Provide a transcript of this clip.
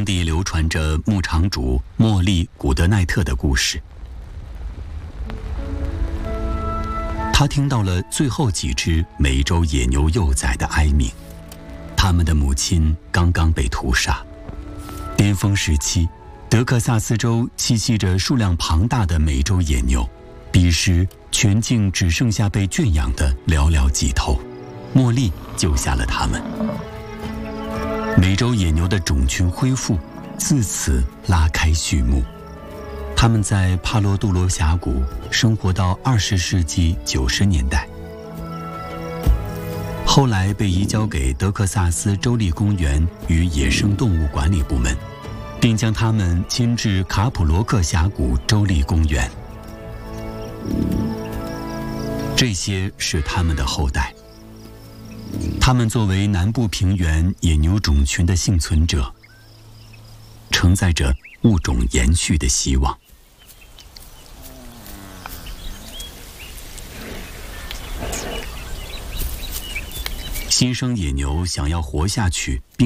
当地流传着牧场主莫利·古德奈特的故事。他听到了最后几只美洲野牛幼崽的哀鸣，他们的母亲刚刚被屠杀。巅峰时期，德克萨斯州栖息着数量庞大的美洲野牛，彼时全境只剩下被圈养的寥寥几头。茉莉救下了它们。美洲野牛的种群恢复自此拉开序幕。它们在帕洛杜罗峡谷生活到20世纪90年代，后来被移交给德克萨斯州立公园与野生动物管理部门，并将它们迁至卡普罗克峡谷州立公园。这些是它们的后代。它们作为南部平原野牛种群的幸存者，承载着物种延续的希望。新生野牛想要活下去，